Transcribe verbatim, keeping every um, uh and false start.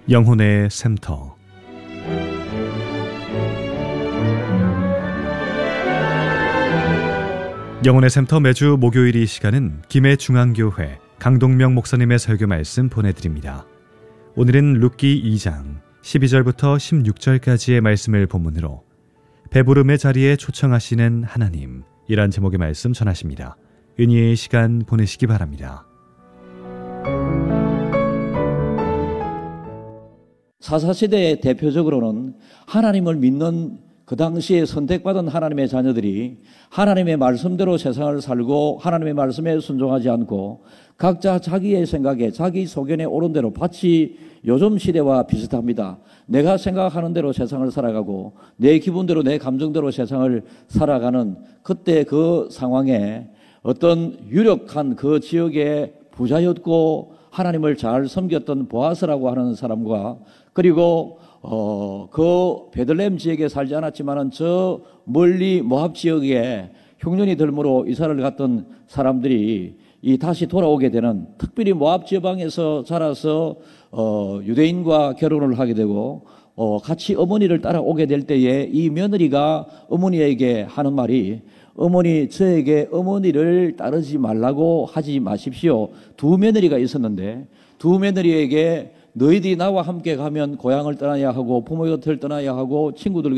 영혼의 샘터. 영혼의 샘터 매주 목요일 이 시간은 김해중앙교회 강동명 목사님의 설교 말씀 보내드립니다. 오늘은 룻기 이 장 십이 절부터 십육 절까지의 말씀을 본문으로 배부름의 자리에 초청하시는 하나님, 이란 제목의 말씀 전하십니다. 은혜의 시간 보내시기 바랍니다. 사사시대의 대표적으로는 하나님을 믿는 그 당시에 선택받은 하나님의 자녀들이 하나님의 말씀대로 세상을 살고 하나님의 말씀에 순종하지 않고 각자 자기의 생각에 자기 소견에 옳은 대로 마치 요즘 시대와 비슷합니다. 내가 생각하는 대로 세상을 살아가고 내 기분대로 내 감정대로 세상을 살아가는 그때 그 상황에 어떤 유력한 그 지역의 부자였고 하나님을 잘 섬겼던 보아스라고 하는 사람과 그리고 어, 그 베들레헴 지역에 살지 않았지만은 저 멀리 모압 지역에 흉년이 들므로 이사를 갔던 사람들이 이 다시 돌아오게 되는, 특별히 모압 지방에서 자라서 어, 유대인과 결혼을 하게 되고 어, 같이 어머니를 따라오게 될 때에 이 며느리가 어머니에게 하는 말이, 어머니 저에게 어머니를 따르지 말라고 하지 마십시오. 두 며느리가 있었는데 두 며느리에게 너희들이 나와 함께 가면 고향을 떠나야 하고 부모 곁을 떠나야 하고 친구들